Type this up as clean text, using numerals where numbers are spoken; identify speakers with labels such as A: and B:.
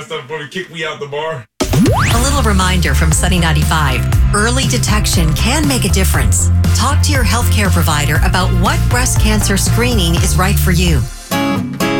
A: messed up before they kicked me out the bar.
B: A little reminder from Sunny 95. Early detection can make a difference. Talk to your healthcare provider about what breast cancer screening is right for you.